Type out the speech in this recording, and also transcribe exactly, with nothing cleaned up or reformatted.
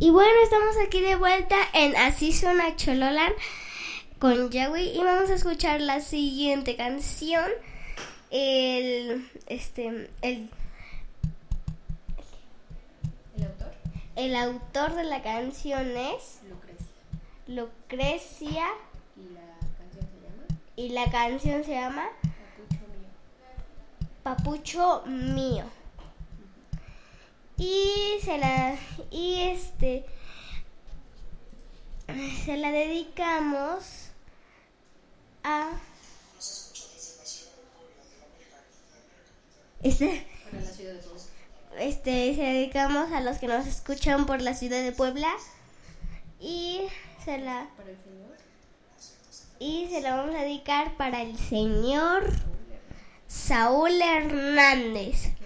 Y bueno, estamos aquí de vuelta en Así Suena Chololan con Yahweh y vamos a escuchar la siguiente canción. El este el ¿El autor? El autor de la canción es Lucrecia. Lucrecia. ¿Y la canción se llama? Y la canción se llama Papucho Mío. Papucho Mío. Y se la y este se la dedicamos a este Para la ciudad de Puebla. este se la dedicamos a los que nos escuchan por la ciudad de Puebla y se la Para el señor. y se la vamos a dedicar para el señor Saúl Hernández.